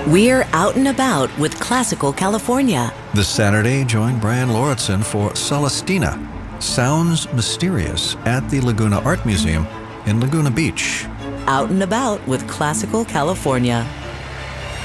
We're out and about with Classical California. This Saturday, join Brian Lauritsen for Celestina, Sounds Mysterious at the Laguna Art Museum in Laguna Beach. Out and about with Classical California.